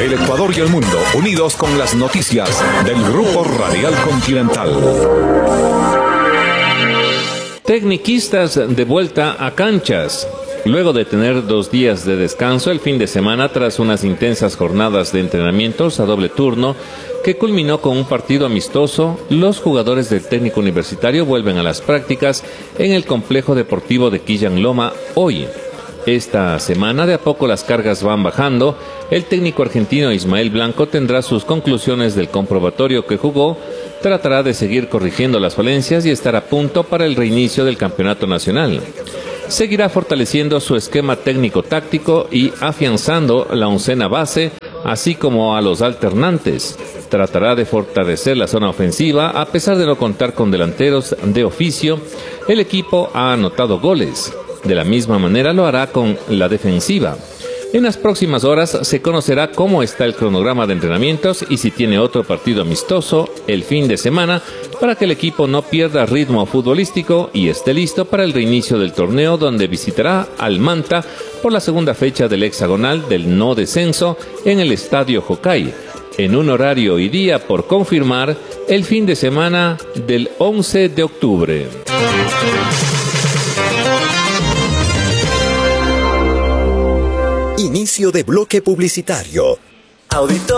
El Ecuador y el mundo, unidos con las noticias del Grupo Radial Continental. Tecniquistas de vuelta a canchas. Luego de tener 2 días de descanso el fin de semana tras unas intensas jornadas de entrenamientos a doble turno que culminó con un partido amistoso, los jugadores del técnico universitario vuelven a las prácticas en el complejo deportivo de Quillan Loma hoy. Esta semana de a poco las cargas van bajando. El técnico argentino Ismael Blanco tendrá sus conclusiones del comprobatorio que jugó, tratará de seguir corrigiendo las falencias y estar a punto para el reinicio del campeonato nacional. Seguirá fortaleciendo su esquema técnico-táctico y afianzando la oncena base, así como a los alternantes. Tratará de fortalecer la zona ofensiva. A pesar de no contar con delanteros de oficio, el equipo ha anotado goles. De la misma manera lo hará con la defensiva. En las próximas horas se conocerá cómo está el cronograma de entrenamientos y si tiene otro partido amistoso el fin de semana para que el equipo no pierda ritmo futbolístico y esté listo para el reinicio del torneo, donde visitará al Manta por la segunda fecha del hexagonal del no descenso en el Estadio Jocay, en un horario y día por confirmar el fin de semana del 11 de octubre. Inicio de bloque publicitario. Auditor.